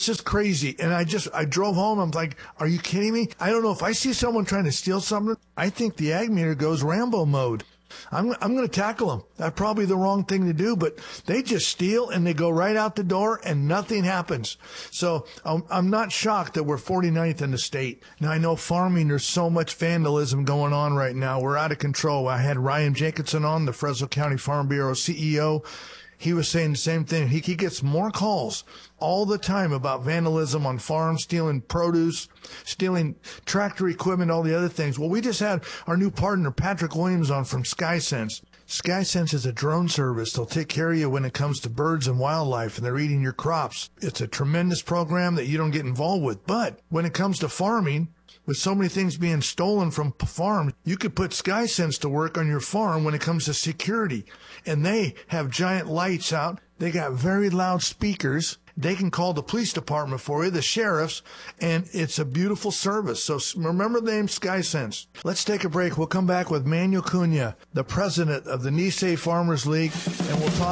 just crazy. And I drove home. I'm like, are you kidding me? I don't know. If I see someone trying to steal something, I think the ag meter goes Rambo mode. I'm going to tackle them. That's probably the wrong thing to do, but they just steal and they go right out the door and nothing happens. So I'm not shocked that we're 49th in the state. Now, I know farming, there's so much vandalism going on right now. We're out of control. I had Ryan Jenkinson on, the Fresno County Farm Bureau CEO. He was saying the same thing. He gets more calls all the time about vandalism on farms, stealing produce, stealing tractor equipment, all the other things. Well, we just had our new partner, Patrick Williams, on from SkySense. SkySense is a drone service. They'll take care of you when it comes to birds and wildlife, and they're eating your crops. It's a tremendous program that you don't get involved with. But when it comes to farming, with so many things being stolen from farms, you could put SkySense to work on your farm when it comes to security. And they have giant lights out. They got very loud speakers. They can call the police department for you, the sheriffs, and it's a beautiful service. So remember the name SkySense. Let's take a break. We'll come back with Manuel Cunha, the president of the Nisei Farmers League, and we'll talk